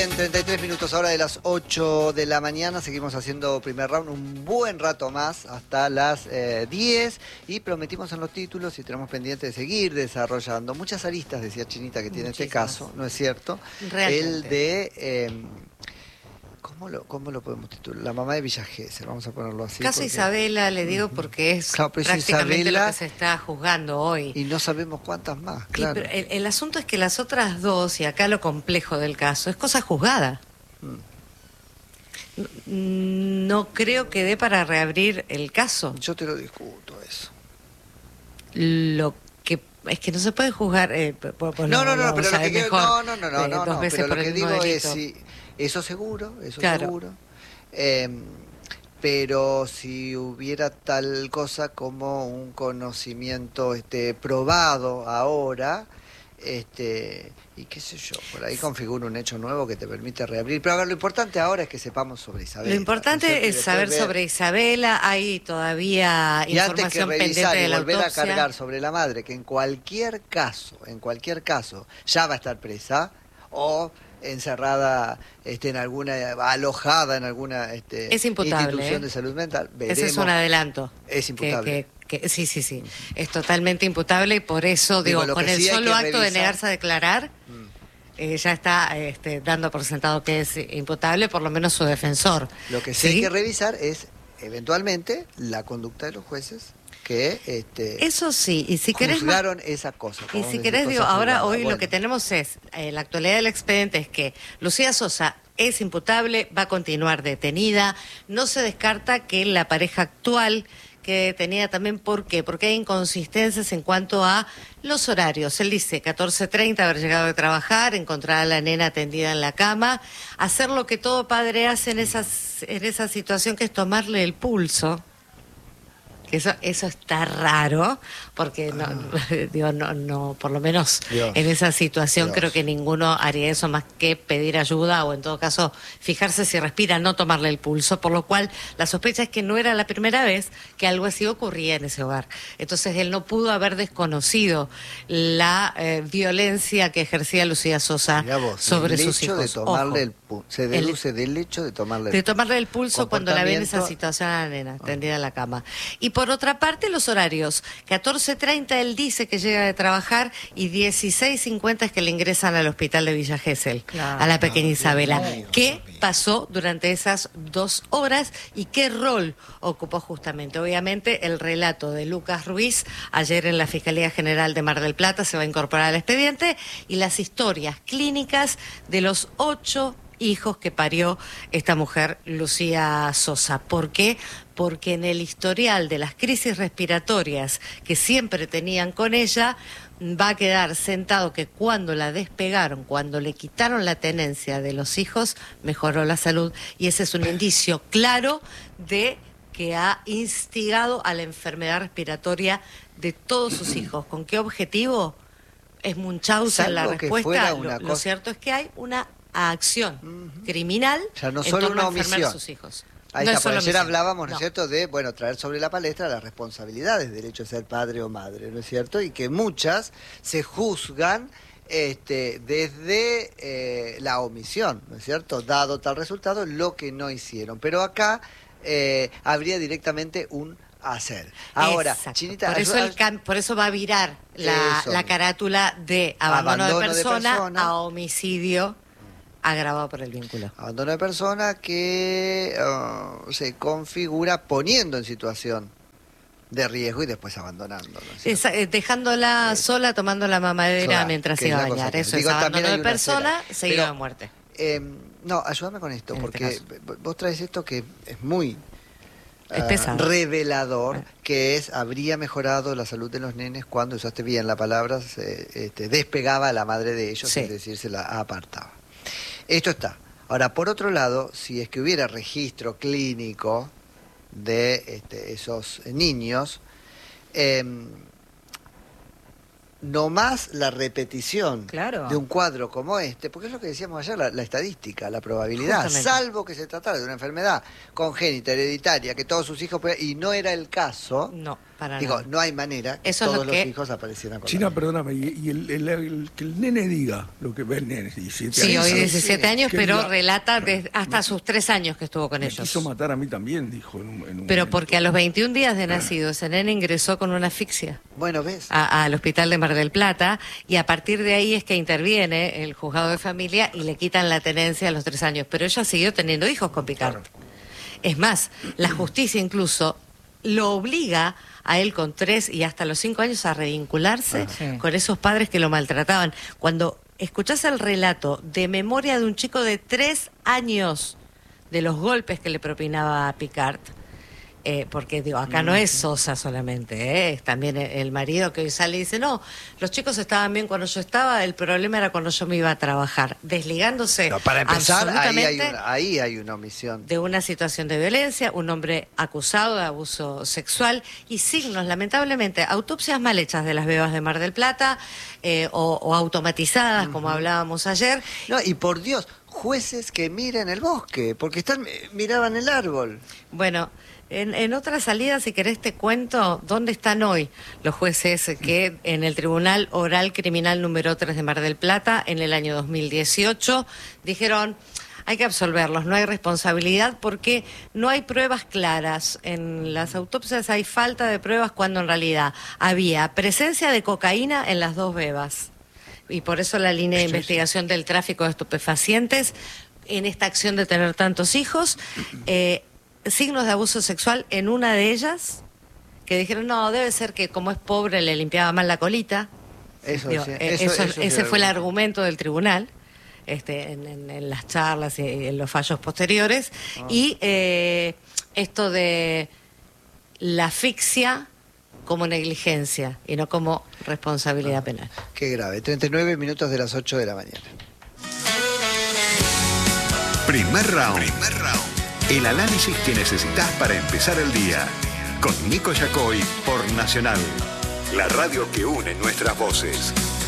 Bien, 33 minutos ahora de las 8 de la mañana. Seguimos haciendo primer round un buen rato más hasta las 10. Y prometimos en los títulos y tenemos pendiente de seguir desarrollando muchas aristas, decía Chinita, que tiene este caso, ¿no es cierto? Realmente. El de... ¿Cómo lo podemos titular? La mamá de Villa Gesell, vamos a ponerlo así. Caso Isabela, le digo, porque es Claro, pero es prácticamente Isabela, lo que se está juzgando hoy. y no sabemos cuántas más, claro. Pero el asunto es que las otras dos, y acá lo complejo del caso, es cosa juzgada. No creo que dé para reabrir el caso. Yo te lo discuto eso. Lo que es que no se puede juzgar. No, pero lo que mejor, no, dos veces pero lo por que el digo mismo es delito. si eso seguro, Claro. seguro. Pero si hubiera tal cosa como un conocimiento probado ahora, y qué sé yo, por ahí configura un hecho nuevo que te permite reabrir. Pero a ver, lo importante ahora es que sepamos sobre Isabela. Lo importante es saber sobre Isabela. Hay todavía y antes que información pendiente revisar de y la volver autopsia. a cargar sobre la madre, que en cualquier caso, ya va a estar presa o encerrada en alguna, alojada en alguna es imputable, institución de salud mental. Veremos. Ese es un adelanto. Es imputable. Sí. Es totalmente imputable y por eso, digo, lo con que el sí hay solo que acto de revisar... negarse a declarar, ya está dando por sentado que es imputable, por lo menos su defensor. Lo que sí hay que revisar es, eventualmente, la conducta de los jueces que eso sí, y si querés juzgaron esa cosa. Y si querés, digo, ahora hoy lo que tenemos es, la actualidad del expediente es que Lucía Sosa es imputable, va a continuar detenida, no se descarta que la pareja actual quede detenida también. ¿Por qué? Porque hay inconsistencias en cuanto a los horarios. Él dice 14:30 haber llegado de trabajar, encontrar a la nena tendida en la cama, hacer lo que todo padre hace en esa situación, que es tomarle el pulso. Eso está raro, porque no, por lo menos en esa situación creo que ninguno haría eso más que pedir ayuda o en todo caso fijarse si respira, no tomarle el pulso, por lo cual la sospecha es que no era la primera vez que algo así ocurría en ese hogar. Entonces él no pudo haber desconocido la violencia que ejercía Lucía Sosa sobre sus hijos. Se deduce del hecho de tomarle el pulso cuando la ve en esa situación a la nena, tendida en la cama. Y por otra parte, los horarios. 14:30 él dice que llega de trabajar y 16:50 es que le ingresan al hospital de Villa Gesell, a la pequeña Isabela. ¿Qué pasó durante esas 2 horas y qué rol ocupó justamente? Obviamente, el relato de Lucas Ruiz, ayer en la Fiscalía General de Mar del Plata, se va a incorporar al expediente, y las historias clínicas de los 8 hijos que parió esta mujer, Lucía Sosa. ¿Por qué? Porque en el historial de las crisis respiratorias que siempre tenían con ella, va a quedar sentado que cuando la despegaron, cuando le quitaron la tenencia de los hijos, mejoró la salud, y ese es un indicio claro de que ha instigado a la enfermedad respiratoria de todos sus hijos. ¿Con qué objetivo? Es Munchausen la respuesta. Lo cierto es que hay una acción criminal, o sea, no en solo torno una a enfermar omisión a sus hijos. Ahí no está, por ayer hablábamos, ¿no es cierto?, de, traer sobre la palestra las responsabilidades del hecho de ser padre o madre, ¿no es cierto? Y que muchas se juzgan desde la omisión, ¿no es cierto? Dado tal resultado, lo que no hicieron. Pero acá habría directamente un hacer. Ahora, exacto. Chinita, por eso va a virar la carátula de abandono de persona a homicidio agravado por el vínculo. Abandono de persona que se configura poniendo en situación de riesgo y después abandonando, ¿no? Dejándola sola, tomando la mamadera mientras se va a bañar. Eso es abandono de persona seguido de muerte. No, ayúdame con esto, porque vos traes esto que es muy revelador, que es, habría mejorado la salud de los nenes cuando, usaste bien la palabra, despegaba a la madre de ellos, es decir, se la apartaba. Esto está. Ahora, por otro lado, si es que hubiera registro clínico de esos niños, no más la repetición de un cuadro como porque es lo que decíamos ayer, la estadística, la probabilidad, salvo que se tratara de una enfermedad congénita, hereditaria, que todos sus hijos y no era el caso, Digo, no hay manera que todos los hijos aparecieran con China, perdóname, y que el nene diga lo que ve el nene, 17 años. Sí, hoy 17 años, pero relata hasta sus 3 años que estuvo con ellos. Me quiso matar a mí también, dijo en un Pero momento. porque a los 21 días de nacido, ese nene ingresó con una asfixia. Bueno, ¿ves? Al hospital de Mar del Plata, y a partir de ahí es que interviene el juzgado de familia y le quitan la tenencia a los 3 años. Pero ella siguió teniendo hijos con Picard. Claro. Es más, la justicia incluso lo obliga a él con 3 y hasta los 5 años a revincularse con esos padres que lo maltrataban. Cuando escuchás el relato de memoria de un chico de 3 años de los golpes que le propinaba a Picard, porque digo, acá no es Sosa solamente, es también el marido que hoy sale y dice, no, los chicos estaban bien cuando yo estaba, el problema era cuando yo me iba a trabajar, desligándose. No, para empezar, ahí hay una omisión. De una situación de violencia, un hombre acusado de abuso sexual y signos, lamentablemente, autopsias mal hechas de las bebas de Mar del Plata o automatizadas, como hablábamos ayer. No, y por Dios, jueces que miren el bosque, porque miraban el árbol. Bueno, en otra salida, si querés te cuento dónde están hoy los jueces que en el Tribunal Oral Criminal número 3 de Mar del Plata, en el año 2018, dijeron, hay que absolverlos, no hay responsabilidad porque no hay pruebas claras. En las autopsias hay falta de pruebas cuando en realidad había presencia de cocaína en las 2 bebas. Y por eso la línea de investigación del tráfico de estupefacientes en esta acción de tener tantos hijos, signos de abuso sexual en una de ellas, que dijeron, no, debe ser que como es pobre le limpiaba mal la colita. Ese fue el argumento del tribunal, en las charlas y en los fallos posteriores. Y esto de la asfixia como negligencia y no como responsabilidad penal. Qué grave. 39 minutos de las 8 de la mañana. Primer round. El análisis que necesitas para empezar el día. Con Nico Yacoy por Nacional. La radio que une nuestras voces.